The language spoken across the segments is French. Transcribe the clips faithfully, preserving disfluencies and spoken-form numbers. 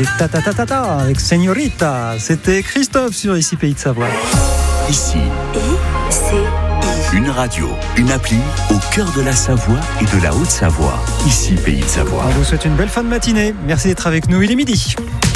des ta-ta-ta-ta-ta avec Señorita. C'était Christophe sur Ici Pays de Savoie. Ici, I, C, I. une radio, une appli au cœur de la Savoie et de la Haute-Savoie. Ici Pays de Savoie. On vous souhaite une belle fin de matinée. Merci d'être avec nous. Il est midi.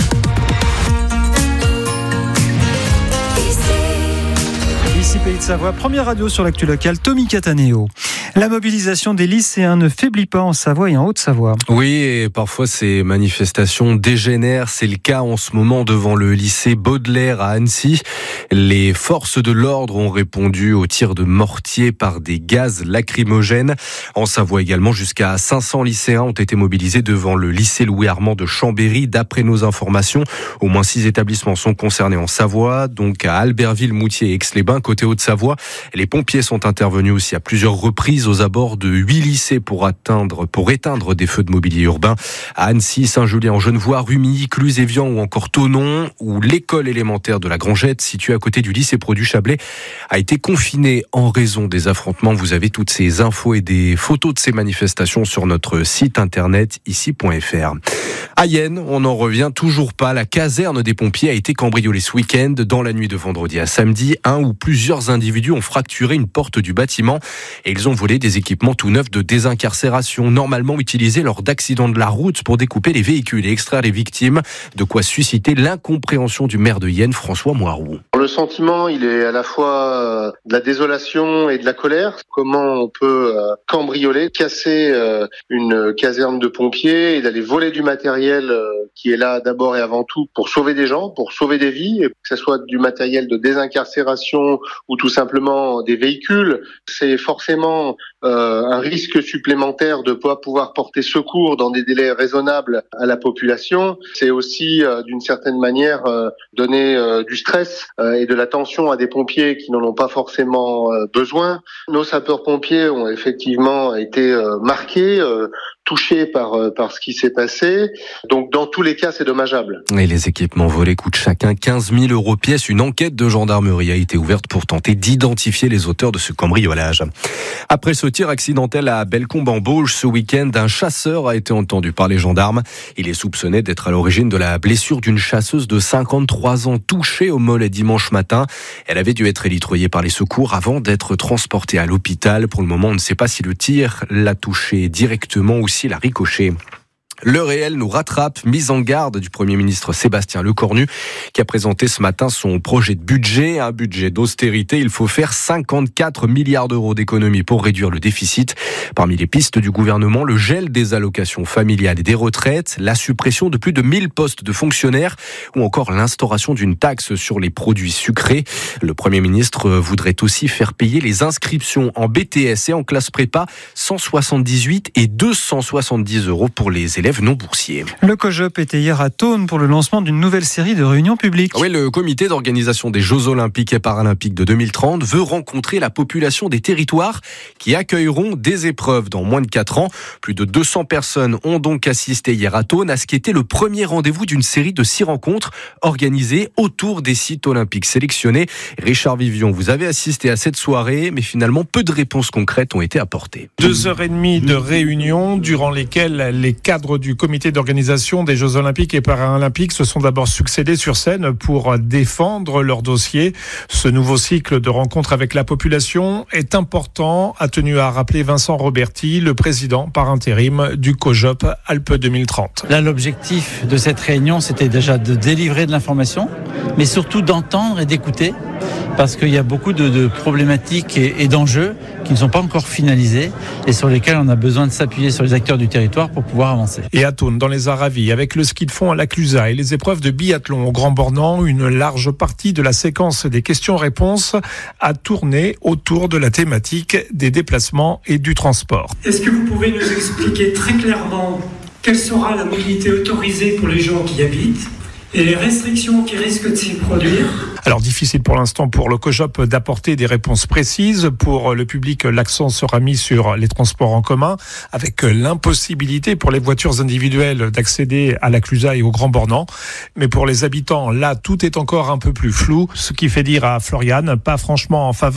Ici Pays de Savoie, première radio sur l'actu locale, Tommy Cataneo. La mobilisation des lycéens ne faiblit pas en Savoie et en Haute-Savoie. Oui, et parfois ces manifestations dégénèrent. C'est le cas en ce moment devant le lycée Baudelaire à Annecy. Les forces de l'ordre ont répondu aux tirs de mortier par des gaz lacrymogènes. En Savoie également, jusqu'à cinq cents lycéens ont été mobilisés devant le lycée Louis-Armand de Chambéry. D'après nos informations, au moins six établissements sont concernés en Savoie, donc à Albertville, Moutier et Aix-les-Bains. Côté Haute-Savoie, les pompiers sont intervenus aussi à plusieurs reprises aux abords de huit lycées pour atteindre, pour éteindre des feux de mobilier urbain. À Annecy, Saint-Julien-en-Genevois, Rumilly, Cluse, Évian ou encore Thonon, où l'école élémentaire de la Grangette, située à côté du lycée Produit-Chablais, a été confinée en raison des affrontements. Vous avez toutes ces infos et des photos de ces manifestations sur notre site internet ici point f r. À Yenne, on n'en revient toujours pas. La caserne des pompiers a été cambriolée ce week-end. Dans la nuit de vendredi à samedi, un ou plusieurs individus ont fracturé une porte du bâtiment et ils ont volé des équipements tout neufs de désincarcération, normalement utilisés lors d'accidents de la route pour découper les véhicules et extraire les victimes. De quoi susciter l'incompréhension du maire de Yenne, François Moiroux. Le sentiment, il est à la fois de la désolation et de la colère. Comment on peut cambrioler, casser une caserne de pompiers et d'aller voler du matériel qui est là d'abord et avant tout pour sauver des gens, pour sauver des vies, et que ce soit du matériel de désincarcération ou tout simplement des véhicules. C'est forcément euh, un risque supplémentaire de pas pouvoir porter secours dans des délais raisonnables à la population. C'est aussi euh, d'une certaine manière euh, donner euh, du stress euh, et de la tension à des pompiers qui n'en ont pas forcément euh, besoin. Nos sapeurs-pompiers ont effectivement été euh, marqués, euh, touchés par euh, par ce qui s'est passé. Donc dans tous les cas, c'est dommageable. Et les équipements volés coûtent chacun quinze mille euros pièce. Une enquête de gendarmerie a été ouverte pour tenter d'identifier les auteurs de ce cambriolage. Après ce tir accidentel à Bellecombe-en-Bauge ce week-end, un chasseur a été entendu par les gendarmes. Il est soupçonné d'être à l'origine de la blessure d'une chasseuse de cinquante-trois ans touchée au mollet dimanche matin. Elle avait dû être élitroyée par les secours avant d'être transportée à l'hôpital. Pour le moment, on ne sait pas si le tir l'a touchée directement ou s'il a ricoché. Le réel nous rattrape, mise en garde du Premier ministre Sébastien Lecornu qui a présenté ce matin son projet de budget, un budget d'austérité. Il faut faire cinquante-quatre milliards d'euros d'économies pour réduire le déficit. Parmi les pistes du gouvernement, le gel des allocations familiales et des retraites, la suppression de plus de mille postes de fonctionnaires ou encore l'instauration d'une taxe sur les produits sucrés. Le Premier ministre voudrait aussi faire payer les inscriptions en B T S et en classe prépa, cent soixante-dix-huit et deux cent soixante-dix euros pour les élèves non boursiers. Le COJOP était hier à Thônes pour le lancement d'une nouvelle série de réunions publiques. Oui, le comité d'organisation des Jeux Olympiques et Paralympiques de deux mille trente veut rencontrer la population des territoires qui accueilleront des épreuves dans moins de quatre ans. Plus de deux cents personnes ont donc assisté hier à Thônes à ce qui était le premier rendez-vous d'une série de six rencontres organisées autour des sites olympiques sélectionnés. Richard Vivion, vous avez assisté à cette soirée, mais finalement peu de réponses concrètes ont été apportées. Deux heures et demie de réunions durant lesquelles les cadres du comité d'organisation des Jeux Olympiques et Paralympiques se sont d'abord succédés sur scène pour défendre leur dossier. Ce nouveau cycle de rencontres avec la population est important, a tenu à rappeler Vincent Roberti, le président par intérim du COJOP Alpes deux mille trente. Là, l'objectif de cette réunion, c'était déjà de délivrer de l'information, mais surtout d'entendre et d'écouter, parce qu'il y a beaucoup de, de problématiques et, et d'enjeux qui ne sont pas encore finalisés et sur lesquels on a besoin de s'appuyer sur les acteurs du territoire pour pouvoir avancer. Et à Thônes, dans les Aravis, avec le ski de fond à la Clusa et les épreuves de biathlon au Grand Bornand, une large partie de la séquence des questions-réponses a tourné autour de la thématique des déplacements et du transport. Est-ce que vous pouvez nous expliquer très clairement quelle sera la mobilité autorisée pour les gens qui y habitent et les restrictions qui risquent de s'y produire? Alors difficile pour l'instant pour le COJOP d'apporter des réponses précises. Pour le public, l'accent sera mis sur les transports en commun, avec l'impossibilité pour les voitures individuelles d'accéder à la Clusa et au Grand Bornand. Mais pour les habitants, là, tout est encore un peu plus flou, ce qui fait dire à Floriane, pas franchement en faveur